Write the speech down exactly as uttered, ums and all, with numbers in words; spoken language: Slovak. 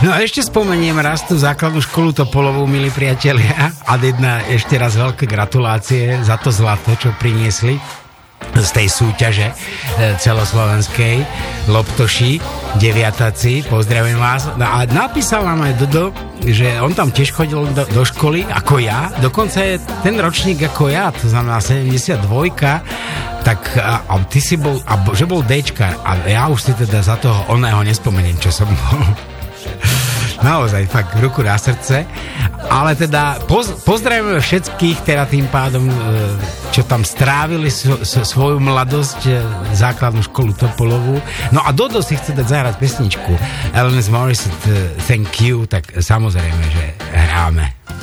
No a ešte spomeniem raz tú základnú školu Topolovú, milí priatelia. A jedna ešte raz veľké gratulácie za to zlato, čo priniesli z tej súťaže celoslovenskej Loptoši, deviataci, pozdravím vás. No a napísal nám aj Dodo, že on tam tiež chodil do, do školy ako ja, dokonca je ten ročník ako ja, to znamená sedemdesiatdva, tak a, a ty si bol, a, že bol Dčka, a ja už si teda za toho oného nespomeniem, čo som bol. Naozaj, fakt, ruku na srdce. Ale teda poz, pozdravujeme všetkých, teda tým pádom, čo tam strávili so, so, svoju mladosť, základnú školu Topolovú. No a Dodo si chce dať zahrať pesničku Alanis Morissette, Thank You, tak samozrejme, že hráme.